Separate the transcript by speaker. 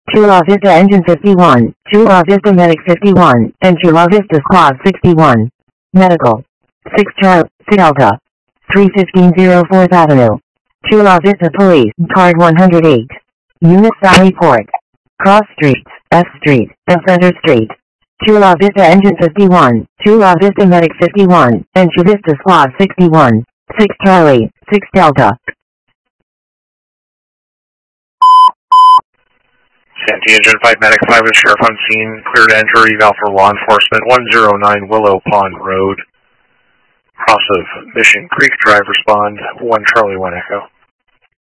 Speaker 1: Chula Vista Engine 51, Chula Vista Medic 51, and Chula Vista Squad 61. Medical. 6 Charlie, Delta. 315 4th Avenue. Chula Vista Police, Card 108. Eunice Valley Port. Cross Streets, F Street, and Center Street. Chula Vista Engine 51, Chula Vista Medic 51, and Chula Vista Squad 61. 6 Charlie, 6 Delta.
Speaker 2: Santee Engine 5 Medic 5 with Sheriff on scene. Clear to enter eval for law enforcement. 109 Willow Pond Road. Cross of Mission Creek Drive respond. 1 Charlie 1 Echo.